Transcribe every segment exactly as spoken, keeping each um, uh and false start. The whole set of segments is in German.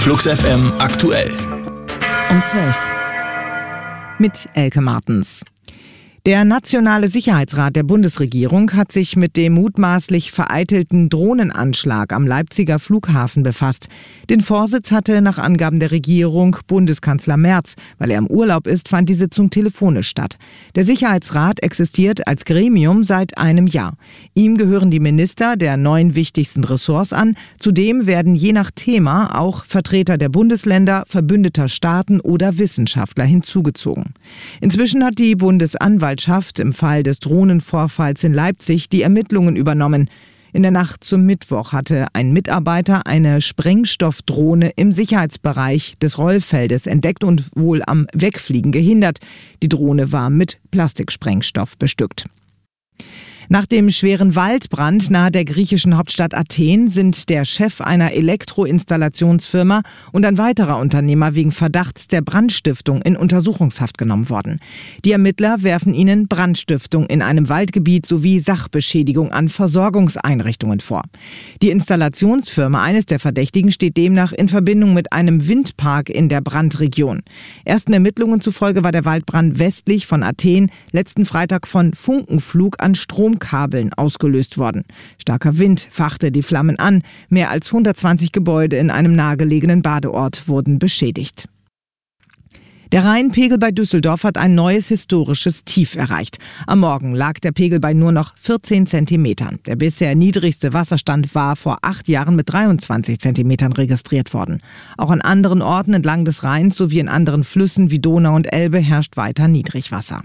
Flux F M aktuell. Um zwölf. Mit Elke Martens. Der Nationale Sicherheitsrat der Bundesregierung hat sich mit dem mutmaßlich vereitelten Drohnenanschlag am Leipziger Flughafen befasst. Den Vorsitz hatte nach Angaben der Regierung Bundeskanzler Merz. Weil er im Urlaub ist, fand die Sitzung telefonisch statt. Der Sicherheitsrat existiert als Gremium seit einem Jahr. Ihm gehören die Minister der neun wichtigsten Ressorts an. Zudem werden je nach Thema auch Vertreter der Bundesländer, verbündeter Staaten oder Wissenschaftler hinzugezogen. Inzwischen hat die Bundesanwaltschaft im Fall des Drohnenvorfalls in Leipzig die Ermittlungen übernommen. In der Nacht zum Mittwoch hatte ein Mitarbeiter eine Sprengstoffdrohne im Sicherheitsbereich des Rollfeldes entdeckt und wohl am Wegfliegen gehindert. Die Drohne war mit Plastiksprengstoff bestückt. Nach dem schweren Waldbrand nahe der griechischen Hauptstadt Athen sind der Chef einer Elektroinstallationsfirma und ein weiterer Unternehmer wegen Verdachts der Brandstiftung in Untersuchungshaft genommen worden. Die Ermittler werfen ihnen Brandstiftung in einem Waldgebiet sowie Sachbeschädigung an Versorgungseinrichtungen vor. Die Installationsfirma eines der Verdächtigen steht demnach in Verbindung mit einem Windpark in der Brandregion. Ersten Ermittlungen zufolge war der Waldbrand westlich von Athen letzten Freitag von Funkenflug an Strom Kabeln ausgelöst worden. Starker Wind fachte die Flammen an. Mehr als hundertzwanzig Gebäude in einem nahegelegenen Badeort wurden beschädigt. Der Rheinpegel bei Düsseldorf hat ein neues historisches Tief erreicht. Am Morgen lag der Pegel bei nur noch vierzehn Zentimetern. Der bisher niedrigste Wasserstand war vor acht Jahren mit dreiundzwanzig Zentimetern registriert worden. Auch an anderen Orten entlang des Rheins sowie in anderen Flüssen wie Donau und Elbe herrscht weiter Niedrigwasser.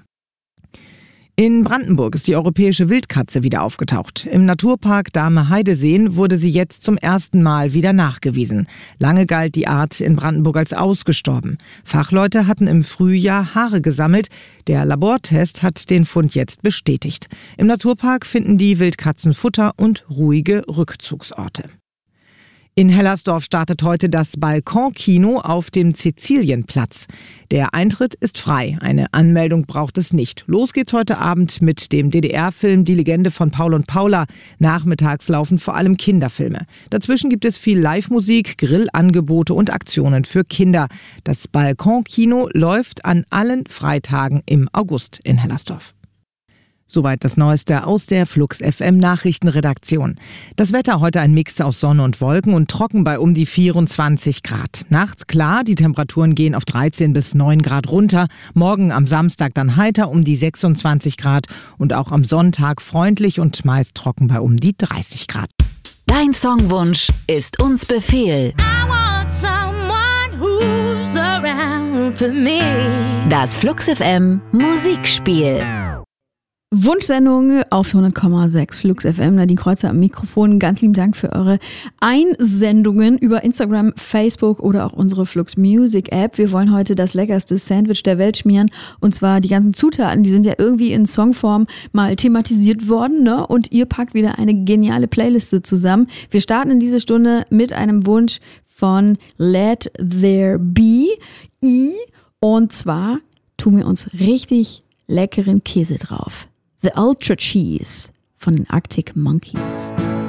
In Brandenburg ist die europäische Wildkatze wieder aufgetaucht. Im Naturpark Dahme-Heideseen wurde sie jetzt zum ersten Mal wieder nachgewiesen. Lange galt die Art in Brandenburg als ausgestorben. Fachleute hatten im Frühjahr Haare gesammelt. Der Labortest hat den Fund jetzt bestätigt. Im Naturpark finden die Wildkatzen Futter und ruhige Rückzugsorte. In Hellersdorf startet heute das Balkonkino auf dem Cäcilienplatz. Der Eintritt ist frei, eine Anmeldung braucht es nicht. Los geht's heute Abend mit dem D D R-Film Die Legende von Paul und Paula. Nachmittags laufen vor allem Kinderfilme. Dazwischen gibt es viel Live-Musik, Grillangebote und Aktionen für Kinder. Das Balkonkino läuft an allen Freitagen im August in Hellersdorf. Soweit das Neueste aus der Flux F M Nachrichtenredaktion. Das Wetter heute ein Mix aus Sonne und Wolken und trocken bei um die vierundzwanzig Grad. Nachts klar, die Temperaturen gehen auf dreizehn bis neun Grad runter. Morgen am Samstag dann heiter um die sechsundzwanzig Grad und auch am Sonntag freundlich und meist trocken bei um die dreißig Grad. Dein Songwunsch ist uns Befehl. I want someone who's around for me. Das Flux F M Musikspiel. Wunschsendung auf hundert Komma sechs Flux F M, Nadine Kreuzer am Mikrofon. Ganz lieben Dank für eure Einsendungen über Instagram, Facebook oder auch unsere Flux Music App. Wir wollen heute das leckerste Sandwich der Welt schmieren. Und zwar die ganzen Zutaten, die sind ja irgendwie in Songform mal thematisiert worden, ne? Und ihr packt wieder eine geniale Playliste zusammen. Wir starten in diese Stunde mit einem Wunsch von Let There Be I. Und zwar tun wir uns richtig leckeren Käse drauf. The Ultra Cheese von den Arctic Monkeys.